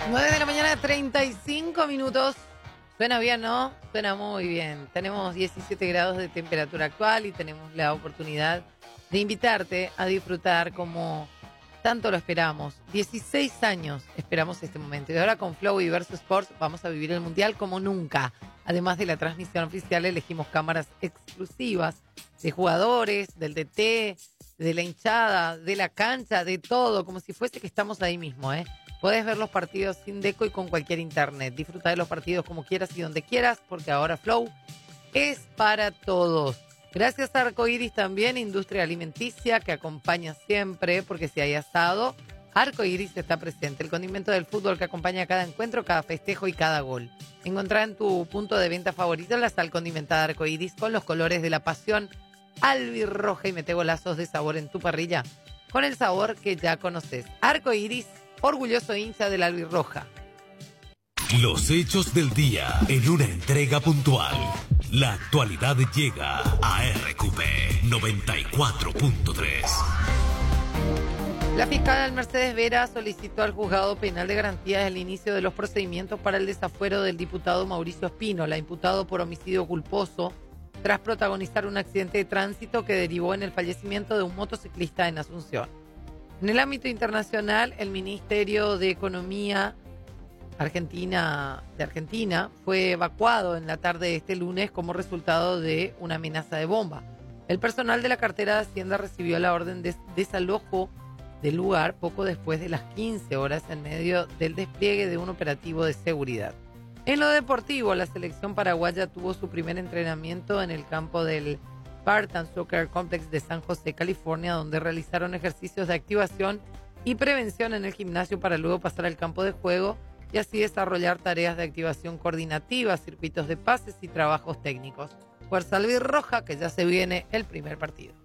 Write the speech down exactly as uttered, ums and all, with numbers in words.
nueve de la mañana, treinta y cinco minutos. Suena bien, ¿no? Suena muy bien. Tenemos diecisiete grados de temperatura actual y tenemos la oportunidad de invitarte a disfrutar como tanto lo esperamos. dieciséis años esperamos este momento. Y ahora con Flow y Versus Sports vamos a vivir el Mundial como nunca. Además de la transmisión oficial, elegimos cámaras exclusivas de jugadores, del D T, de la hinchada, de la cancha, de todo, como si fuese que estamos ahí mismo, ¿eh? Podés ver los partidos sin deco y con cualquier internet. Disfruta de los partidos como quieras y donde quieras, porque ahora Flow es para todos. Gracias a Arcoiris también, industria alimenticia que acompaña siempre, porque si hay asado, Arcoiris está presente. El condimento del fútbol que acompaña cada encuentro, cada festejo y cada gol. Encontrá en tu punto de venta favorito la sal condimentada Arcoiris con los colores de la pasión albirroja y mete golazos de sabor en tu parrilla con el sabor que ya conoces. Arcoiris, orgulloso hincha del albirroja. Los hechos del día en una entrega puntual. La actualidad llega a R Q P noventa y cuatro punto tres. La fiscal Mercedes Vera solicitó al juzgado penal de garantías el inicio de los procedimientos para el desafuero del diputado Mauricio Espínola, imputado por homicidio culposo tras protagonizar un accidente de tránsito que derivó en el fallecimiento de un motociclista en Asunción. En el ámbito internacional, el Ministerio de Economía Argentina, de Argentina fue evacuado en la tarde de este lunes como resultado de una amenaza de bomba. El personal de la cartera de Hacienda recibió la orden de desalojo del lugar poco después de las quince horas en medio del despliegue de un operativo de seguridad. En lo deportivo, la selección paraguaya tuvo su primer entrenamiento en el campo del Spartan Soccer Complex de San José, California, donde realizaron ejercicios de activación y prevención en el gimnasio para luego pasar al campo de juego y así desarrollar tareas de activación coordinativa, circuitos de pases y trabajos técnicos. Fuerza albirroja, que ya se viene el primer partido.